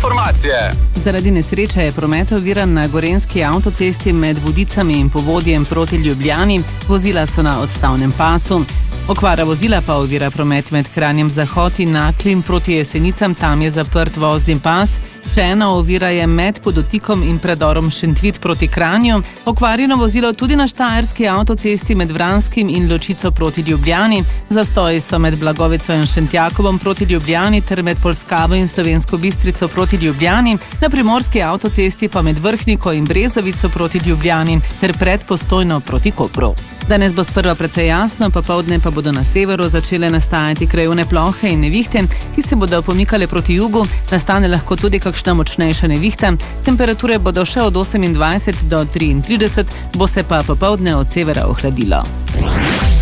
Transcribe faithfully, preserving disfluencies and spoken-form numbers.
informacije. Zaradi nesreče je promet oviran na gorenjski avtocesti med Vodicami in Povodjem proti Ljubljani. Vozila so na odstavnem pasu. Okvara vozila pa ovira promet med Kranjem Zahod in Naklim proti Jesenicam, tam je zaprt vozni pas. Še ena ovira je med Podotikom in predorom Šentvit proti Kranju. Okvarjeno vozilo tudi na štajerski avtocesti med Vranskim in Ločico proti Ljubljani. Zastoji so med Blagovico in Šentjakovom proti Ljubljani ter med Polskavo in Slovensko Bistrico proti Ljubljani. Na primorski avtocesti pa med Vrhniko in Brezovico proti Ljubljani ter pred Postojno proti Kopru. Danes bo sprva precej jasno, popoldne pa bodo na severu začele nastajati krajevne plohe in nevihte, ki se bodo pomikale proti jugu. Nastane lahko tudi kakšna močnejša nevihta. Temperature bodo še od osemindvajset do triintrideset, bo se pa popoldne od severa ohladilo.